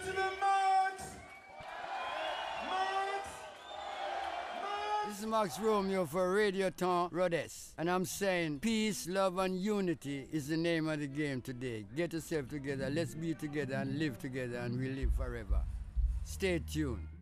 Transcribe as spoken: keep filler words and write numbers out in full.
This is Max Romeo for Radioton Rhodes. And I'm saying peace, love, and unity is the name of the game today. Get yourself together, let's be together and live together, and we live forever. Stay tuned.